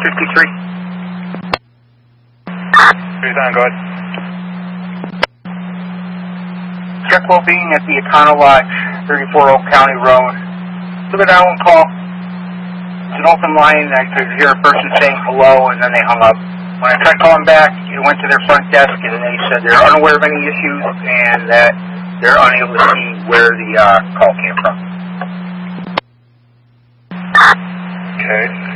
Who's on, go ahead. Check well-being at the Econo Lodge, 34 Oak County Road. Took a 911 call. It's an open line. I could hear a person saying hello, and then they hung up. When I tried calling back, it went to their front desk, and they said they're unaware of any issues and that they're unable to see where the call came from. Okay.